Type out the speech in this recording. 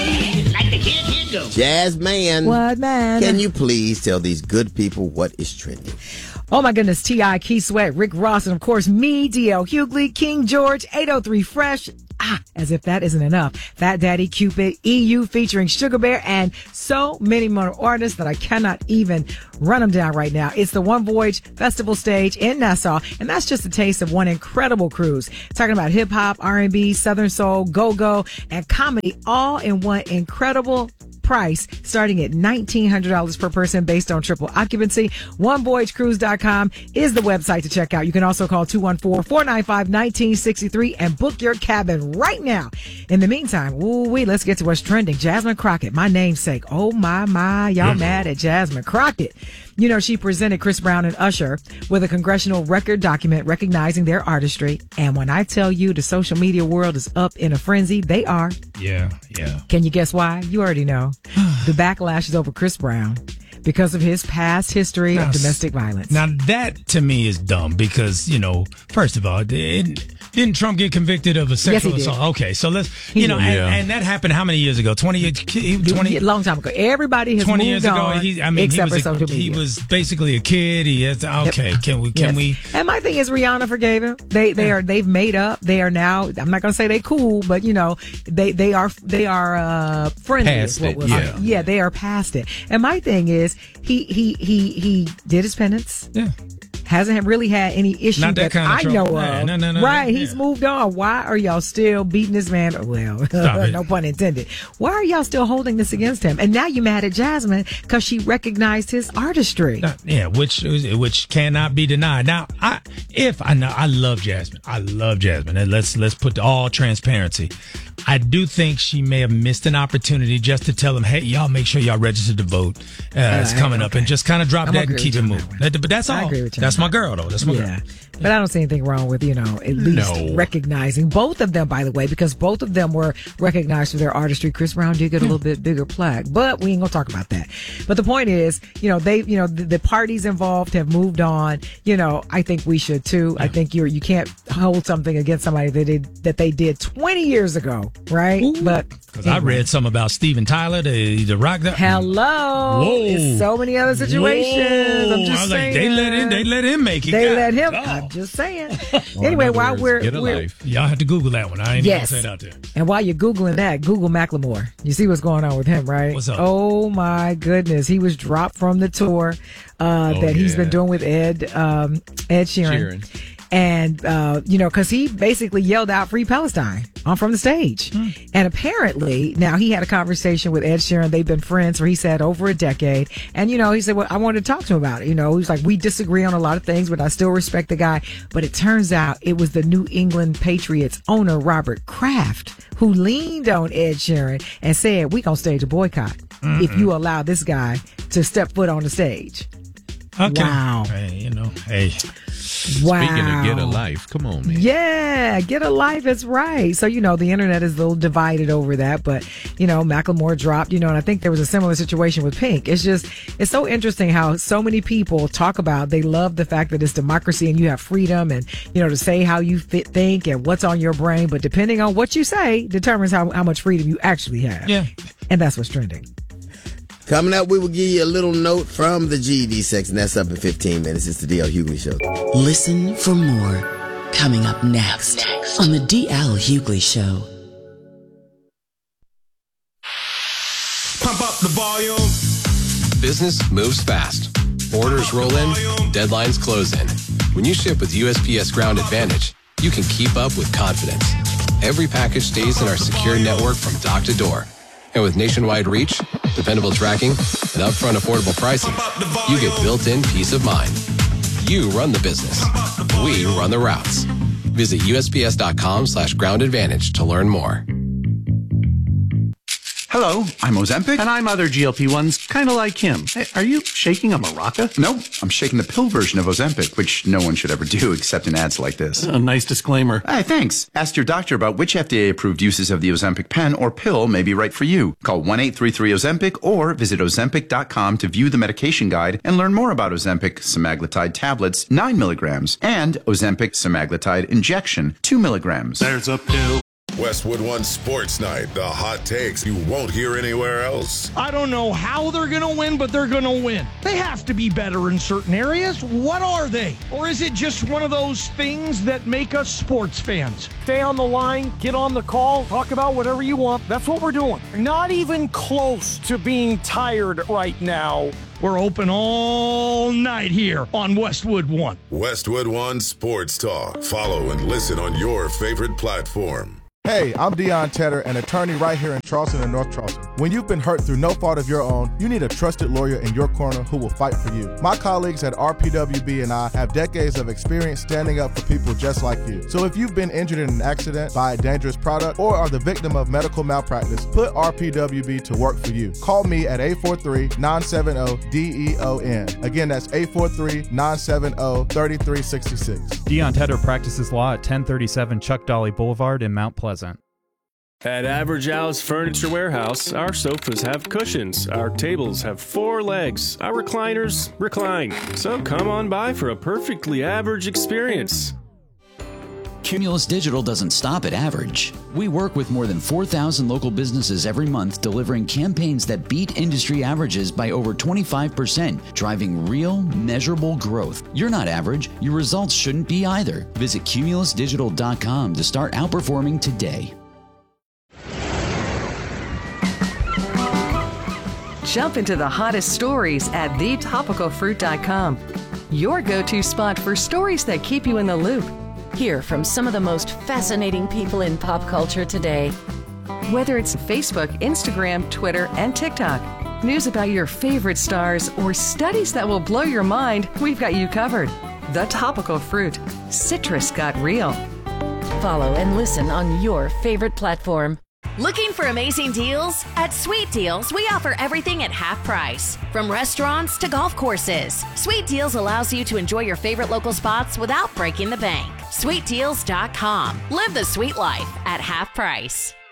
Like the kid, here goes. Jazz man. What, man? Can you please tell these good people what is trending? Oh, my goodness. T.I., Keith Sweat, Rick Ross, and, of course, me, D.L. Hughley, King George, 803 Fresh. As if that isn't enough. Fat Daddy, Cupid, EU featuring Sugar Bear, and so many more artists that I cannot even run them down right now. It's the One Voyage Festival stage in Nassau, and that's just a taste of one incredible cruise. Talking about hip-hop, R&B, Southern Soul, go-go, and comedy all in one incredible price, starting at $1,900 per person based on triple occupancy. OneVoyageCruise.com is the website to check out. You can also call 214-495-1963 and book your cabin right now. In the meantime, let's get to what's trending. Jasmine Crockett, my namesake. Oh my, y'all mad at Jasmine Crockett. You know, she presented Chris Brown and Usher with a congressional record document recognizing their artistry. And when I tell you the social media world is up in a frenzy, they are. Yeah. Can you guess why? You already know. The backlash is over Chris Brown because of his past history of domestic violence. Now, that to me is dumb because, you know, first of all, didn't Trump get convicted of a sexual assault? Okay, so let's, and that happened how many years ago? 20, long time ago. Everybody has 20 moved years ago, on, except for social media. He was basically a kid. Can we? And my thing is, Rihanna forgave him. They've made up. They are now. I'm not gonna say they cool, but you know, they are friendly. Past it, yeah, they are past it. And my thing is, he did his penance. Yeah. Hasn't really had any issue Not that kind of I know trouble. of. No. Right, he's moved on. Why are y'all still beating this man? Well, no pun intended. Why are y'all still holding this against him? And now you mad at Jasmine because she recognized his artistry. Which cannot be denied. Now, I love Jasmine. And let's put all transparency. I do think she may have missed an opportunity just to tell them, hey, y'all make sure y'all register to vote. It's coming up, and just kind of drop that and keep it moving. But that's all. I agree with you. That's my girl, though. That's my girl. But I don't see anything wrong with, at least recognizing both of them, by the way, because both of them were recognized for their artistry. Chris Brown did get a little bit bigger plaque, but we ain't gonna talk about that. But the point is, the parties involved have moved on. I think we should too. I think you can't hold something against somebody that they did 20 years ago, right? Ooh. But because I read something about Steven Tyler, the rock. Hello. Whoa. It's so many other situations. Whoa. I'm just saying. They let him make it. They let him. I'm just saying. Anyway, while we're y'all have to Google that one. I ain't gonna say it out there. And while you're Googling that, Google Macklemore. You see what's going on with him, right? What's up? Oh my goodness. He was dropped from the tour he's been doing with Ed Sheeran. And, because he basically yelled out Free Palestine from the stage. And apparently, now he had a conversation with Ed Sheeran. They've been friends for, he said, over a decade. And, he said, well, I wanted to talk to him about it. He was like, we disagree on a lot of things, but I still respect the guy. But it turns out it was the New England Patriots owner, Robert Kraft, who leaned on Ed Sheeran and said, we gonna stage a boycott if you allow this guy to step foot on the stage. Okay. Wow. Hey. Wow. Speaking of get a life, come on, man. Yeah, get a life is right. So, the internet is a little divided over that, but, Macklemore dropped, and I think there was a similar situation with Pink. It's so interesting how so many people talk about, they love the fact that it's democracy and you have freedom and, to say how you think and what's on your brain, but depending on what you say determines how much freedom you actually have. Yeah. And that's what's trending. Coming up, we will give you a little note from the GED section. That's up in 15 minutes. It's the D.L. Hughley Show. Listen for more. Coming up next on the D.L. Hughley Show. Pump up the volume. Business moves fast. Orders roll in, deadlines close in. When you ship with USPS Ground Advantage, you can keep up with confidence. Every package stays in our secure network from dock to door. And with nationwide reach, dependable tracking, and upfront affordable pricing, you get built-in peace of mind. You run the business. We run the routes. Visit USPS.com/Ground Advantage to learn more. Hello, I'm Ozempic. And I'm other GLP-1s, kind of like him. Hey, are you shaking a maraca? No, I'm shaking the pill version of Ozempic, which no one should ever do except in ads like this. A nice disclaimer. Hey, thanks. Ask your doctor about which FDA-approved uses of the Ozempic pen or pill may be right for you. Call 1-833-OZEMPIC or visit Ozempic.com to view the medication guide and learn more about Ozempic semaglutide tablets, 9 milligrams, and Ozempic semaglutide injection, 2 milligrams. There's a pill. Westwood One Sports Night, the hot takes you won't hear anywhere else. I don't know how they're going to win, but they're going to win. They have to be better in certain areas. What are they? Or is it just one of those things that make us sports fans? Stay on the line, get on the call, talk about whatever you want. That's what we're doing. Not even close to being tired right now. We're open all night here on Westwood One. Westwood One Sports Talk. Follow and listen on your favorite platform. Hey, I'm Deion Tedder, an attorney right here in Charleston and North Charleston. When you've been hurt through no fault of your own, you need a trusted lawyer in your corner who will fight for you. My colleagues at RPWB and I have decades of experience standing up for people just like you. So if you've been injured in an accident, by a dangerous product, or are the victim of medical malpractice, put RPWB to work for you. Call me at 843-970-DEON. Again, that's 843-970-3366. Deion Tedder practices law at 1037 Chuck Dolly Boulevard in Mount Pleasant. At Average Al's Furniture Warehouse, our sofas have cushions, our tables have 4 legs, our recliners recline. So come on by for a perfectly average experience. Cumulus Digital doesn't stop at average. We work with more than 4,000 local businesses every month, delivering campaigns that beat industry averages by over 25%, driving real, measurable growth. You're not average. Your results shouldn't be either. Visit cumulusdigital.com to start outperforming today. Jump into the hottest stories at thetopicalfruit.com. Your go-to spot for stories that keep you in the loop. Hear from some of the most fascinating people in pop culture today. Whether it's Facebook, Instagram, Twitter, and TikTok, news about your favorite stars, or studies that will blow your mind, we've got you covered. The Topical Fruit. Citrus got real. Follow and listen on your favorite platform. Looking for amazing deals? At Sweet Deals, we offer everything at half price. From restaurants to golf courses, Sweet Deals allows you to enjoy your favorite local spots without breaking the bank. SweetDeals.com. Live the sweet life at half price.